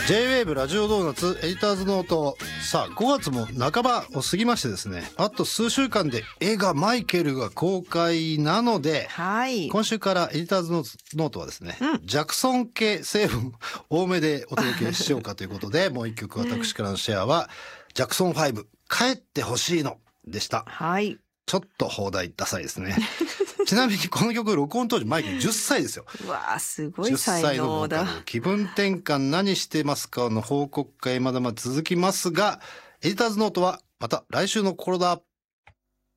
J-WAVE ラジオドーナツエディターズノート。さあ5月も半ばを過ぎましてですね、あと数週間で映画マイケルが公開なので、 はい。 今週からエディターズノートはですね、ジャクソン系成分多めでお届けしようかということでもう一曲私からのシェアは、ジャクソン5帰ってほしいのでした。 はい。 ちょっと放題ダサいですね。ちなみにこの曲録音当時マイケル10歳ですよ。 うわあ、すごい 10 才歳のボ能だ。 ーカル。気分転換何してますかの報告会まだまだ続きますが、エディターズノートはまた来週の心だ。